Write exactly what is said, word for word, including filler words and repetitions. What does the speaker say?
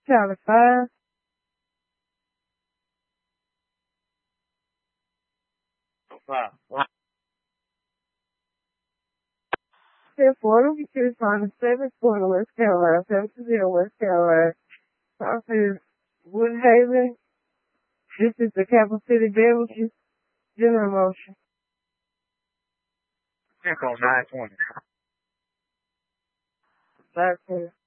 Charlie five. Five. Ten four, we choose on seven four West Carolina, seven to zero West Carolina. Office Woodhaven. This is the Capital City Beverages General Motion. Ten on nine twenty. Five ten.